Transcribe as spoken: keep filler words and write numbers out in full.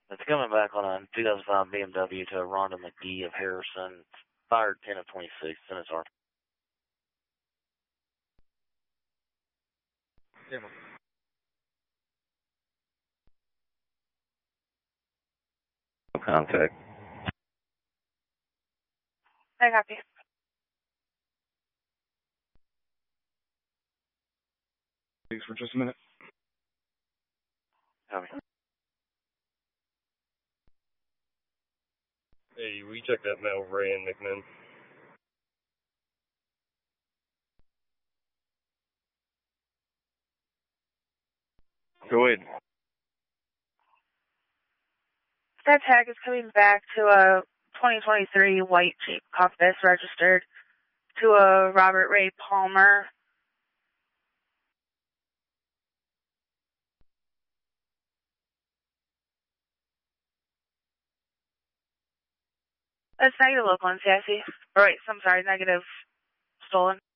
It's coming back on a two thousand five B M W to a Rhonda McGee of Harrison. Fired ten of twenty-six. Send us our. Yeah. Contact. I copy. Thanks for just a minute. Copy. Hey, we check that mail, Ray and McMinn. Go ahead. That tag is coming back to a twenty twenty-three white Jeep Compass registered to a Robert Ray Palmer. That's negative local on C I C. Or wait, I'm sorry, negative stolen.